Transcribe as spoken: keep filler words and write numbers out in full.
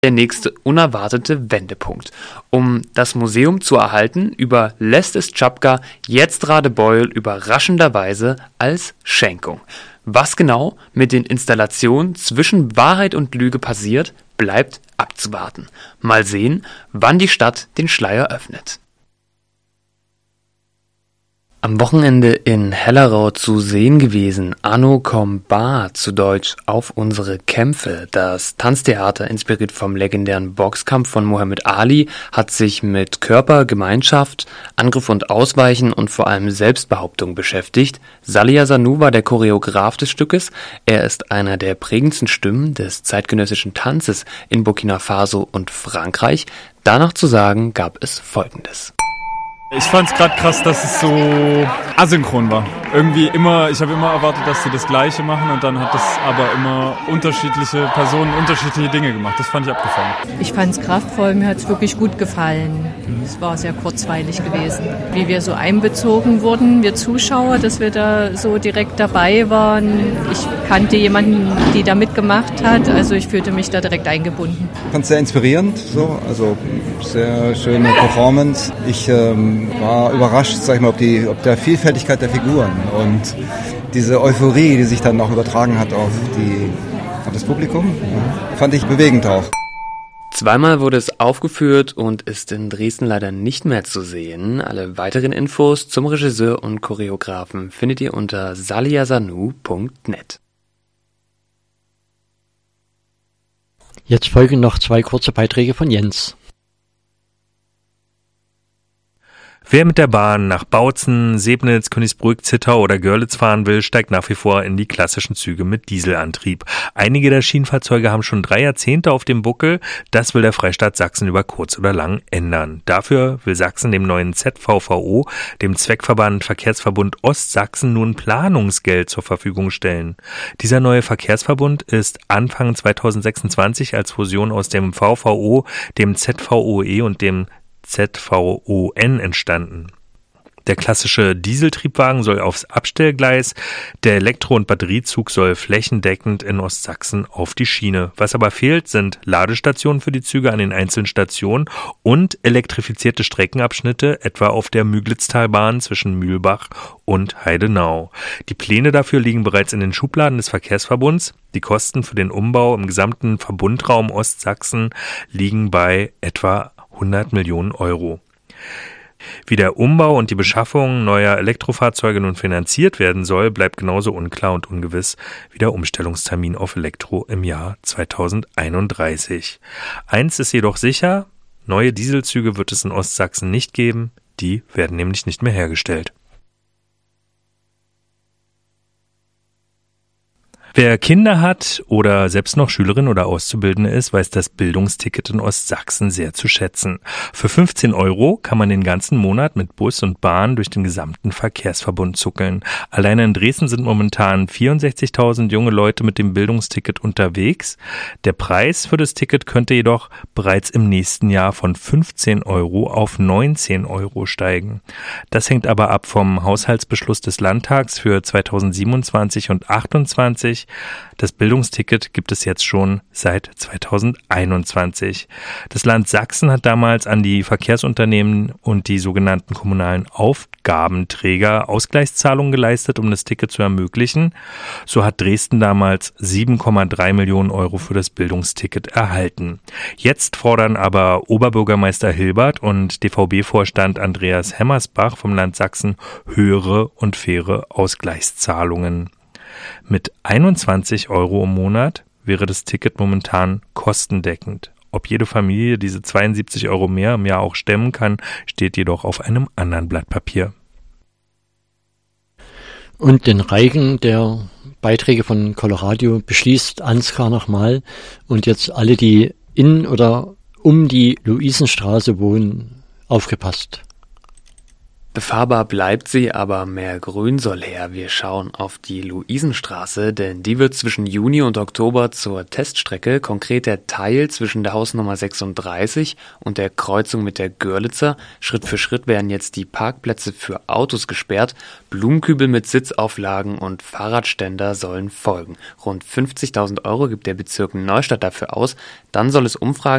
der nächste unerwartete Wendepunkt. Um das Museum zu erhalten, überlässt es Czapka jetzt Radebeul überraschenderweise als Schenkung. Was genau mit den Installationen zwischen Wahrheit und Lüge passiert, bleibt abzuwarten. Mal sehen, wann die Stadt den Schleier öffnet. Am Wochenende in Hellerau zu sehen gewesen, Anno Combat, zu Deutsch Auf unsere Kämpfe. Das Tanztheater, inspiriert vom legendären Boxkampf von Muhammad Ali, hat sich mit Körper, Gemeinschaft, Angriff und Ausweichen und vor allem Selbstbehauptung beschäftigt. Salih Zanou war der Choreograf des Stückes. Er ist einer der prägendsten Stimmen des zeitgenössischen Tanzes in Burkina Faso und Frankreich. Danach zu sagen gab es Folgendes. Ich fand es gerade krass, dass es so asynchron war. Irgendwie immer, ich habe immer erwartet, dass sie das Gleiche machen und dann hat das aber immer unterschiedliche Personen unterschiedliche Dinge gemacht. Das fand ich abgefahren. Ich fand es kraftvoll, mir hat es wirklich gut gefallen. Es war sehr kurzweilig gewesen. Wie wir so einbezogen wurden, wir Zuschauer, dass wir da so direkt dabei waren. Ich kannte jemanden, die da mitgemacht hat, also ich fühlte mich da direkt eingebunden. Ich fand es sehr inspirierend, so, also sehr schöne Performance. Ich ähm, war überrascht, sag ich mal, ob, die, ob der Vielfältigkeit der Figuren und diese Euphorie, die sich dann auch übertragen hat auf, die, auf das Publikum, ja, fand ich bewegend auch. Zweimal wurde es aufgeführt und ist in Dresden leider nicht mehr zu sehen. Alle weiteren Infos zum Regisseur und Choreografen findet ihr unter salih zanou punkt net. Jetzt folgen noch zwei kurze Beiträge von Jens. Wer mit der Bahn nach Bautzen, Sebnitz, Königsbrück, Zittau oder Görlitz fahren will, steigt nach wie vor in die klassischen Züge mit Dieselantrieb. Einige der Schienenfahrzeuge haben schon drei Jahrzehnte auf dem Buckel. Das will der Freistaat Sachsen über kurz oder lang ändern. Dafür will Sachsen dem neuen Z V V O, dem Zweckverband Verkehrsverbund Ostsachsen, nun Planungsgeld zur Verfügung stellen. Dieser neue Verkehrsverbund ist Anfang zweitausendsechsundzwanzig als Fusion aus dem V V O, dem Z V O E und dem Z V O N entstanden. Der klassische Dieseltriebwagen soll aufs Abstellgleis, der Elektro- und Batteriezug soll flächendeckend in Ostsachsen auf die Schiene. Was aber fehlt, sind Ladestationen für die Züge an den einzelnen Stationen und elektrifizierte Streckenabschnitte, etwa auf der Müglitztalbahn zwischen Mühlbach und Heidenau. Die Pläne dafür liegen bereits in den Schubladen des Verkehrsverbunds. Die Kosten für den Umbau im gesamten Verbundraum Ostsachsen liegen bei etwa hundert Millionen Euro. Wie der Umbau und die Beschaffung neuer Elektrofahrzeuge nun finanziert werden soll, bleibt genauso unklar und ungewiss wie der Umstellungstermin auf Elektro im Jahr zweitausendeinunddreißig. Eins ist jedoch sicher, neue Dieselzüge wird es in Ostsachsen nicht geben, die werden nämlich nicht mehr hergestellt. Wer Kinder hat oder selbst noch Schülerin oder Auszubildende ist, weiß das Bildungsticket in Ostsachsen sehr zu schätzen. Für fünfzehn Euro kann man den ganzen Monat mit Bus und Bahn durch den gesamten Verkehrsverbund zuckeln. Alleine in Dresden sind momentan vierundsechzigtausend junge Leute mit dem Bildungsticket unterwegs. Der Preis für das Ticket könnte jedoch bereits im nächsten Jahr von fünfzehn Euro auf neunzehn Euro steigen. Das hängt aber ab vom Haushaltsbeschluss des Landtags für zweitausendsiebenundzwanzig und achtundzwanzig. Das Bildungsticket gibt es jetzt schon seit zweitausendeinundzwanzig. Das Land Sachsen hat damals an die Verkehrsunternehmen und die sogenannten kommunalen Aufgabenträger Ausgleichszahlungen geleistet, um das Ticket zu ermöglichen. So hat Dresden damals sieben Komma drei Millionen Euro für das Bildungsticket erhalten. Jetzt fordern aber Oberbürgermeister Hilbert und D V B-Vorstand Andreas Hemmersbach vom Land Sachsen höhere und faire Ausgleichszahlungen. Mit einundzwanzig Euro im Monat wäre das Ticket momentan kostendeckend. Ob jede Familie diese zweiundsiebzig Euro mehr im Jahr auch stemmen kann, steht jedoch auf einem anderen Blatt Papier. Und den Reigen der Beiträge von Coloradio beschließt Ansgar nochmal und jetzt alle, die in oder um die Luisenstraße wohnen, aufgepasst. Befahrbar bleibt sie, aber mehr Grün soll her. Wir schauen auf die Luisenstraße, denn die wird zwischen Juni und Oktober zur Teststrecke, konkret der Teil zwischen der Hausnummer sechsunddreißig und der Kreuzung mit der Görlitzer. Schritt für Schritt werden jetzt die Parkplätze für Autos gesperrt, Blumenkübel mit Sitzauflagen und Fahrradständer sollen folgen. Rund fünfzigtausend Euro gibt der Bezirk Neustadt dafür aus. Dann soll es Umfragen